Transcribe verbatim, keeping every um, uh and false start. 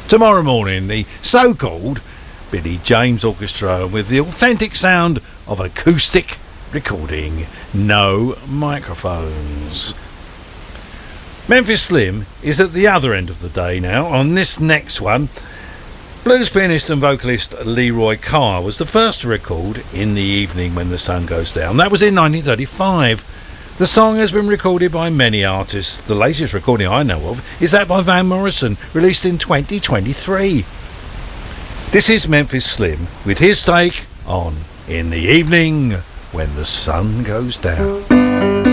Tomorrow morning, the so-called Billy James Orchestra with the authentic sound of acoustic recording, no microphones. Memphis Slim is at the other end of the day now. On this next one, blues pianist and vocalist Leroy Carr was the first to record In the Evening When the Sun Goes Down. That was in nineteen thirty-five. The song has been recorded by many artists. The latest recording I know of is that by Van Morrison, released in twenty twenty-three. This is Memphis Slim with his take on In the Evening When the Sun Goes Down.